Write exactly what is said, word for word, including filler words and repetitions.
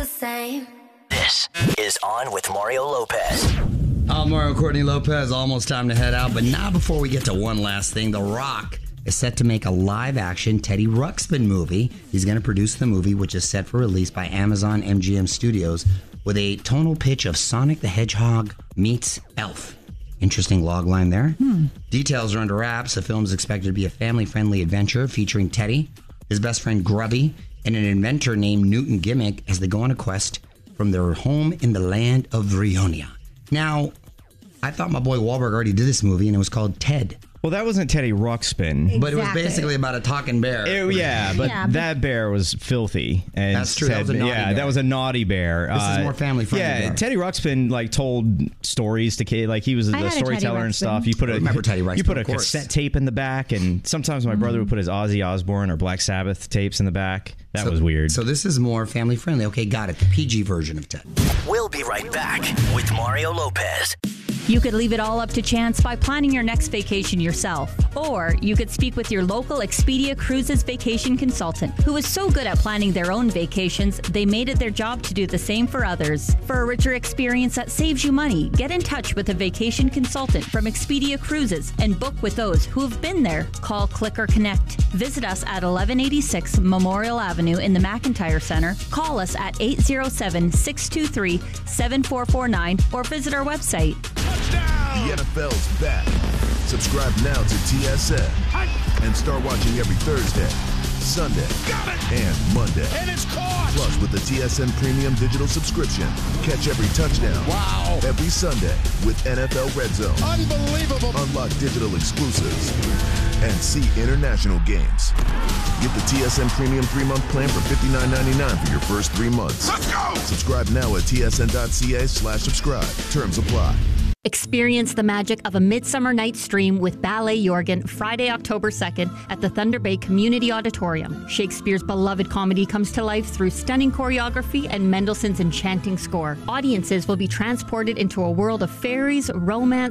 This is On with Mario Lopez. I'm Mario Courtney Lopez. Almost time to head out, but not before we get to one last thing. The Rock is set to make a live-action Teddy Ruxpin movie. He's going to produce the movie, which is set for release by Amazon M G M Studios, with a tonal pitch of Sonic the Hedgehog meets Elf. Interesting logline there. Hmm. Details are under wraps. The film is expected to be a family-friendly adventure featuring Teddy, his best friend Grubby, and an inventor named Newton Gimmick as they go on a quest from their home in the land of Vrionia. Now, I thought my boy Wahlberg already did this movie, and it was called Ted. Well, that wasn't Teddy Ruxpin. Exactly. But it was basically about a talking bear. It, yeah, but yeah, that bear was filthy. And that's true. Ted, that was a naughty yeah, bear. that was a naughty bear. This uh, is more family friendly. Yeah, bear. Teddy Ruxpin like told stories to kids. Like he was the storyteller and stuff. You put a remember Teddy Ruxpin, you put a cassette tape in the back, and sometimes my mm-hmm. brother would put his Ozzy Osbourne or Black Sabbath tapes in the back. That so, was weird. So this is more family friendly. Okay, got it. The P G version of Ted. We'll be right back with Mario Lopez. You could leave it all up to chance by planning your next vacation yourself. Or you could speak with your local Expedia Cruises vacation consultant, who is so good at planning their own vacations, they made it their job to do the same for others. For a richer experience that saves you money, get in touch with a vacation consultant from Expedia Cruises and book with those who have been there. Call, click, or connect. Visit us at eleven eighty-six Memorial Avenue in the McIntyre Center. Call us at eight oh seven, six two three, seven four four nine or visit our website. The N F L's back. Subscribe now to T S N and start watching every Thursday, Sunday, and Monday. And it's caught! Plus, with the T S N Premium Digital subscription, catch every touchdown. Wow! Every Sunday with N F L Red Zone. Unbelievable! Unlock digital exclusives and see international games. Get the T S N Premium three-month plan for fifty-nine ninety-nine for your first three months. Let's go! Subscribe now at tsn.ca slash subscribe. Terms apply. Experience the magic of A Midsummer Night's Dream with Ballet Jorgen Friday, October second at the Thunder Bay Community Auditorium. Shakespeare's beloved comedy comes to life through stunning choreography and Mendelssohn's enchanting score. Audiences will be transported into a world of fairies, romance,